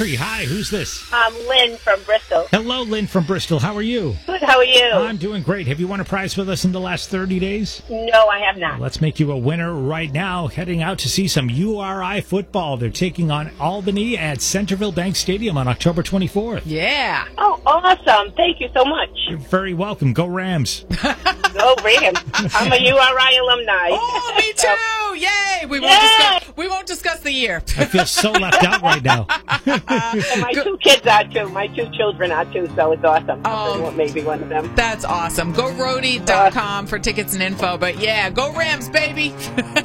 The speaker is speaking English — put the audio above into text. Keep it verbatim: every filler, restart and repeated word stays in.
Country. Hi, who's this? I'm Lynn from Bristol. Hello, Lynn from Bristol. How are you? Good, how are you? I'm doing great. Have you won a prize with us in the last thirty days? No, I have not. Let's make you a winner right now. Heading out to see some U R I football. They're taking on Albany at Centerville Bank Stadium on October twenty-fourth. Yeah. Oh, awesome. Thank you so much. You're very welcome. Go Rams. Go Rams. I'm a U R I alumni. Oh, me too. Yay. We won't, Yay. discuss, we won't discuss the year. I feel so left out right now. And my two kids are too. My two children are too, so it's awesome. Oh. Maybe one of them. That's awesome. Go roadie dot com for tickets and info. But yeah, go Rams, baby.